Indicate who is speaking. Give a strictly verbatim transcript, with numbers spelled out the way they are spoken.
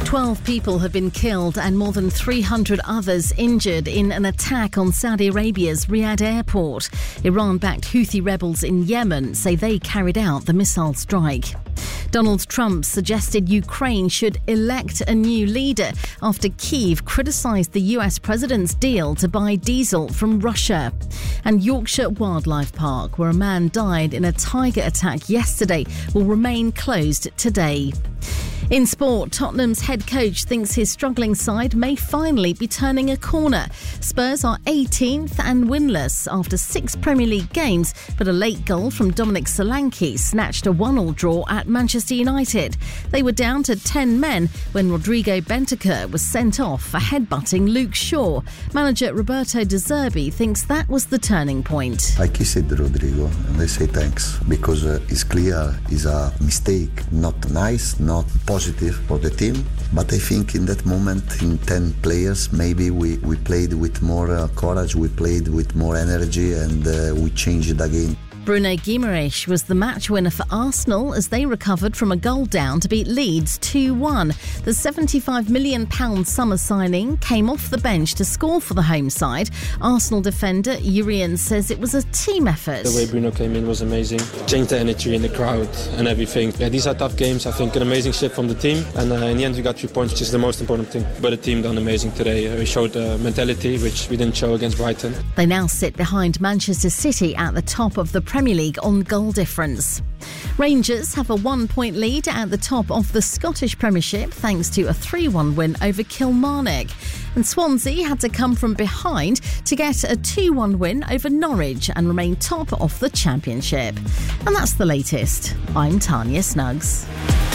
Speaker 1: Twelve people have been killed and more than three hundred others injured in an attack on Saudi Arabia's Riyadh airport. Iran-backed Houthi rebels in Yemen say they carried out the missile strike. Donald Trump suggested Ukraine should elect a new leader after Kyiv criticised the U S president's deal to buy diesel from Russia. And Yorkshire Wildlife Park, where a man died in a tiger attack yesterday, will remain closed today. In sport, Tottenham's head coach thinks his struggling side may finally be turning a corner. Spurs are eighteenth and winless after six Premier League games, but a late goal from Dominic Solanke snatched a one-all draw at Manchester United. They were down to ten men when Rodrigo Bentancur was sent off for headbutting Luke Shaw. Manager Roberto De Zerbi thinks that was the turning point.
Speaker 2: I kissed Rodrigo and I say thanks because uh, it's clear it's a mistake, not nice, not positive for the team, but I think in that moment in ten players maybe we, we played with more uh, courage, we played with more energy and uh, we changed it again.
Speaker 1: Bruno Guimaraes was the match winner for Arsenal as they recovered from a goal down to beat Leeds two one. The seventy-five million pounds summer signing came off the bench to score for the home side. Arsenal defender Urian says it was a team effort.
Speaker 3: The way Bruno came in was amazing. Changed the energy in the crowd and everything. Yeah, these are tough games. I think an amazing shift from the team. And uh, in the end we got three points, which is the most important thing. But the team done amazing today. We showed uh, mentality, which we didn't show against Brighton.
Speaker 1: They now sit behind Manchester City at the top of the Premier League on goal difference. Rangers have a one-point lead at the top of the Scottish Premiership thanks to a three one win over Kilmarnock. And Swansea had to come from behind to get a two one win over Norwich and remain top of the Championship. And that's the latest. I'm Tanya Snuggs.